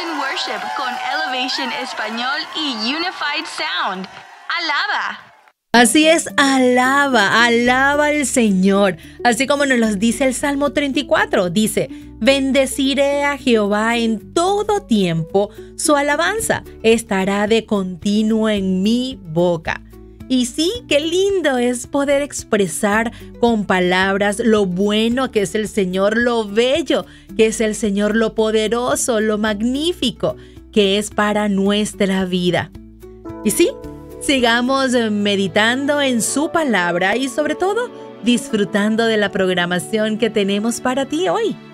and worship con Elevation Español y Unified Sound. Alaba. Así es, alaba, alaba al Señor. Así como nos lo dice el Salmo 34, dice, bendeciré a Jehová en todo tiempo, su alabanza estará de continuo en mi boca. Y sí, qué lindo es poder expresar con palabras lo bueno que es el Señor, lo bello que es el Señor, lo poderoso, lo magnífico que es para nuestra vida. Y sí, sigamos meditando en su palabra y sobre todo disfrutando de la programación que tenemos para ti hoy.